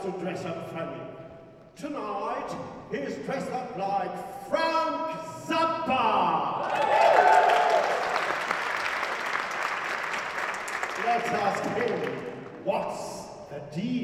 to dress up funny. Tonight, he's dressed up like Frank Zappa. Let's ask him, what's the deal?